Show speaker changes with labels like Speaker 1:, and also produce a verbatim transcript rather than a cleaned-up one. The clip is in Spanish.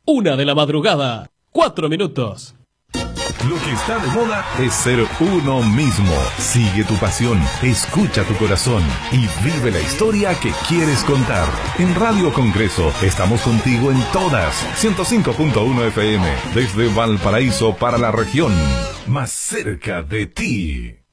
Speaker 1: Una de la madrugada, cuatro minutos.
Speaker 2: Lo que está de moda es ser uno mismo. Sigue tu pasión, escucha tu corazón y vive la historia que quieres contar. En Radio Congreso estamos contigo en todas. ciento cinco punto uno F M, desde Valparaíso para la región. Más cerca de ti.